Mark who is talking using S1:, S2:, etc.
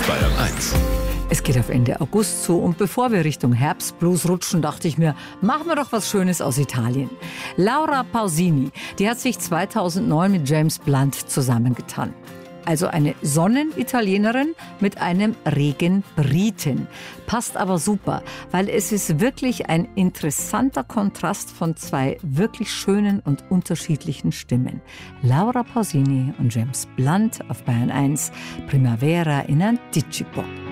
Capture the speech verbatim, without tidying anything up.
S1: Bayern eins.
S2: Es geht auf Ende August zu und bevor wir Richtung Herbstblues rutschen, dachte ich mir, machen wir doch was Schönes aus Italien. Laura Pausini, die hat sich zweitausendneun mit James Blunt zusammengetan. Also eine Sonnenitalienerin mit einem regen Briten. Passt aber super, weil es ist wirklich ein interessanter Kontrast von zwei wirklich schönen und unterschiedlichen Stimmen. Laura Pausini und James Blunt auf Bayern eins, Primavera in Anticipo.